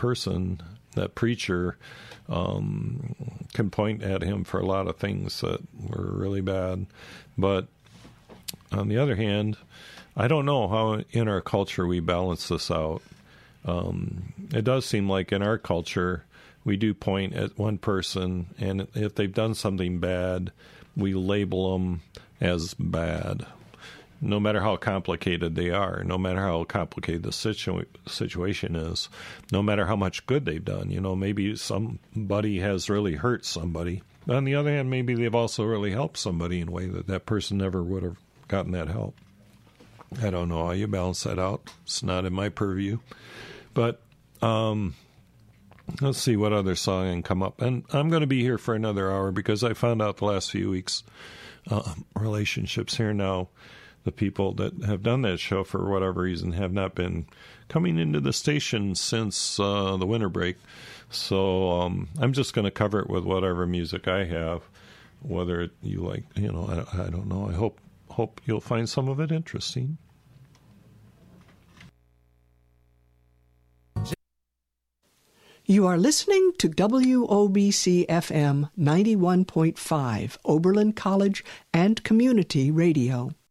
person, that preacher, can point at him for a lot of things that were really bad. But on the other hand, I don't know how in our culture we balance this out. It does seem like in our culture, we do point at one person, and if they've done something bad, we label them as bad, no matter how complicated they are, no matter how complicated the situation is, no matter how much good they've done. You know, maybe somebody has really hurt somebody. But on the other hand, maybe they've also really helped somebody in a way that that person never would have gotten that help. I don't know how you balance that out. It's not in my purview. But let's see what other song can come up. And I'm going to be here for another hour because I found out the last few weeks, relationships here now, the people that have done that show for whatever reason have not been coming into the station since the winter break. So I'm just going to cover it with whatever music I have, whether you like, you know, I don't know. I hope you'll find some of it interesting. You are listening to WOBC-FM 91.5, Oberlin College and Community Radio.